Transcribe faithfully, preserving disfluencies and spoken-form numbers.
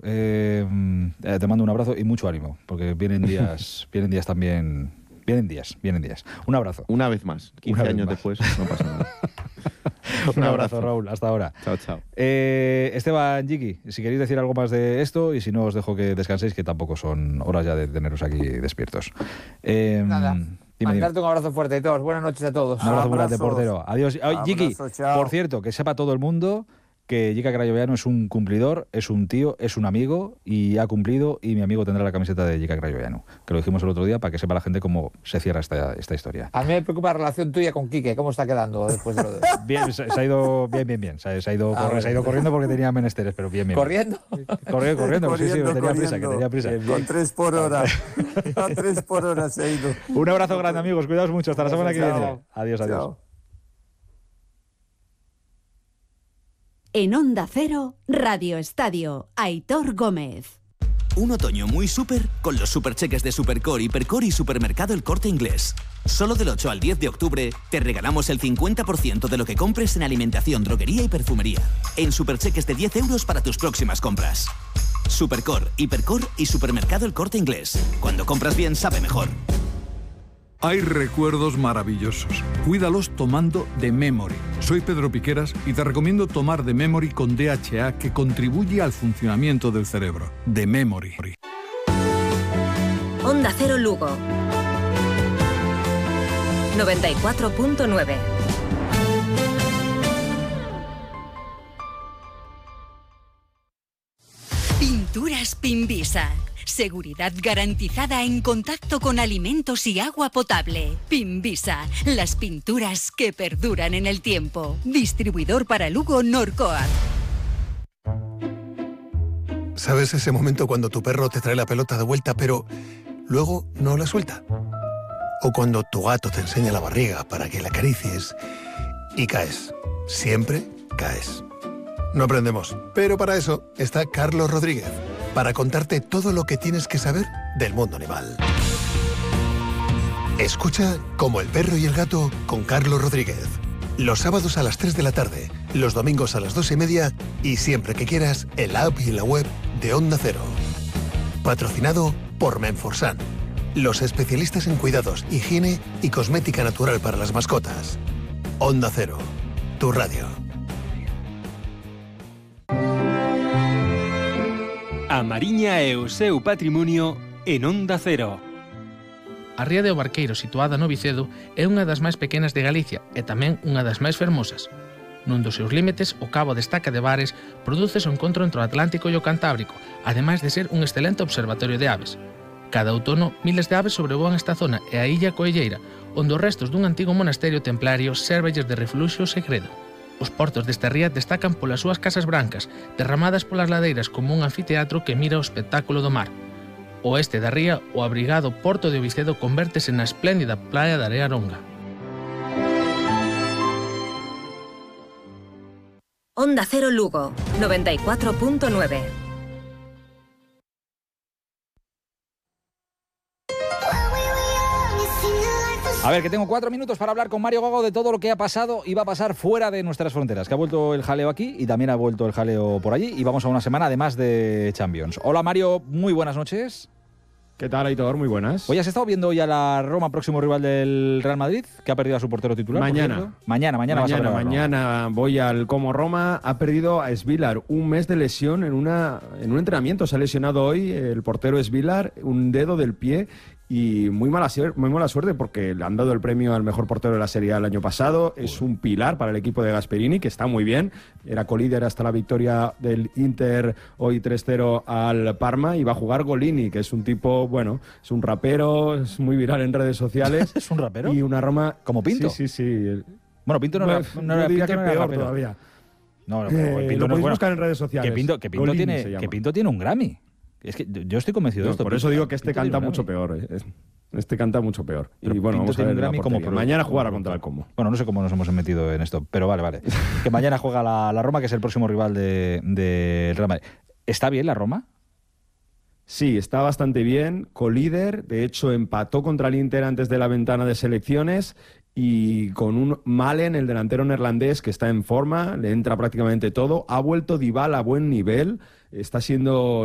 eh, te mando un abrazo y mucho ánimo, porque vienen días, vienen días también, vienen días, vienen días. Un abrazo. Una vez más, quince Una años más. después, no pasa nada. Un abrazo, Raúl, hasta ahora. Chao, chao. Eh, Esteban, Jiki, si queréis decir algo más de esto, y si no os dejo que descanséis, que tampoco son horas ya de teneros aquí despiertos. Eh, Nada, dime, mandarte dime. un abrazo fuerte a todos. Buenas noches a todos. Un abrazo muy grande, Abrazos. portero. Adiós. Ay, Jiki, Abrazo, chao. por cierto, que sepa todo el mundo que Jika Crayoveanu es un cumplidor, es un tío, es un amigo y ha cumplido, y mi amigo tendrá la camiseta de Jika Crayoveanu, que lo dijimos el otro día para que sepa la gente cómo se cierra esta, esta historia. A mí me preocupa la relación tuya con Quique. ¿Cómo está quedando después de lo de... Bien, se, se ha ido bien, bien, bien. Se, se ha ido, Ah, corre- bueno. se ha ido corriendo porque tenía menesteres, pero bien, bien. ¿Corriendo? Corriendo, corriendo, que sí, sí, que Corriendo, tenía prisa, que corriendo. tenía prisa. Bien, Con tres por hora. A tres por hora se ha ido. Un abrazo grande, amigos. Cuidaos mucho. Hasta la semana que Chao. viene. Adiós, adiós. Chao. En Onda Cero, Radio Estadio, Aitor Gómez. Un otoño muy súper con los supercheques de Supercore, Hipercore y Supermercado El Corte Inglés. Solo del ocho al diez de octubre te regalamos el cincuenta por ciento de lo que compres en alimentación, droguería y perfumería. En supercheques de diez euros para tus próximas compras. Supercore, Hipercore y Supermercado El Corte Inglés. Cuando compras bien, sabe mejor. Hay recuerdos maravillosos. Cuídalos tomando The Memory. Soy Pedro Piqueras y te recomiendo tomar The Memory con D H A, que contribuye al funcionamiento del cerebro. The Memory. Onda Cero Lugo noventa y cuatro punto nueve. Pinturas Pimbisa. Seguridad garantizada en contacto con alimentos y agua potable. Pimbisa, las pinturas que perduran en el tiempo. Distribuidor para Lugo Norcoa. ¿Sabes ese momento cuando tu perro te trae la pelota de vuelta pero luego no la suelta? O cuando tu gato te enseña la barriga para que la acaricies y caes. Siempre caes. No aprendemos, pero para eso está Carlos Rodríguez, para contarte todo lo que tienes que saber del mundo animal. Escucha Como el perro y el gato con Carlos Rodríguez. Los sábados a las tres de la tarde, los domingos a las dos y media y siempre que quieras en la app y en la web de Onda Cero. Patrocinado por Menforsan, los especialistas en cuidados, higiene y cosmética natural para las mascotas. Onda Cero, tu radio. A Mariña e o seu patrimonio en Onda Cero. A ría de Obarqueiro, situada no Vicedo, é unha das máis pequenas de Galicia e tamén unha das máis fermosas. Nun dos seus límites, o Cabo de Estaca de Bares produce o encontro entre o Atlántico e o Cantábrico, ademais de ser un excelente observatorio de aves. Cada outono, miles de aves sobrevoan esta zona e a Illa Coelleira, onde os restos dun antigo monasterio templario sérvelles de refluxo e segredo. Os portos desta ría destacan polas súas casas brancas, derramadas polas ladeiras como un anfiteatro que mira o espectáculo do mar. O oeste da ría, o abrigado Porto de Vicedo convértese na espléndida praia da Area Longa. Onda Cero Lugo noventa y cuatro punto nueve. A ver, que tengo cuatro minutos para hablar con Mario Gago de todo lo que ha pasado y va a pasar fuera de nuestras fronteras, que ha vuelto el jaleo aquí y también ha vuelto el jaleo por allí, y vamos a una semana además de Champions. Hola Mario, muy buenas noches. ¿Qué tal, Aitor? Muy buenas. Hoy has estado viendo ya la Roma, próximo rival del Real Madrid, que ha perdido a su portero titular. Mañana. Mañana, mañana vas a ver a la Roma. Mañana voy al Como Roma. Ha perdido a Svilar, un mes de lesión en, una, en un entrenamiento. Se ha lesionado hoy el portero Svilar, un dedo del pie. Y muy mala, muy mala suerte porque le han dado el premio al mejor portero de la Serie A el año pasado. Uy. Es un pilar para el equipo de Gasperini, que está muy bien. Era colíder hasta la victoria del Inter hoy tres cero al Parma, y va a jugar Golini, que es un tipo, bueno, es un rapero, es muy viral en redes sociales. ¿Es un rapero? Y una Roma... ¿Como Pinto? Sí, sí, sí. Bueno, Pinto no era, no era, yo diría Pinto que no era peor rapero. todavía. No, no, pero eh, Pinto lo no es podéis bueno. buscar en redes sociales. Que Pinto, que Pinto, Golini tiene, se llama. que Pinto tiene un Grammy. Es que yo estoy convencido de No, esto. por Pinto, eso digo que este Pinto canta tiene un mucho Grammy. peor. Este canta mucho peor. Pero y bueno, Pinto vamos a tiene ver un Grammy la como portería. pro- Mañana jugará contra el Como. Bueno, no sé cómo nos hemos metido en esto, pero vale, vale. Que mañana juega la, la Roma, que es el próximo rival del de Real Madrid. ¿Está bien la Roma? Sí, está bastante bien, colíder. De hecho, empató contra el Inter antes de la ventana de selecciones, y con un Malen, el delantero neerlandés, que está en forma, le entra prácticamente todo. Ha vuelto Dybala a buen nivel, está siendo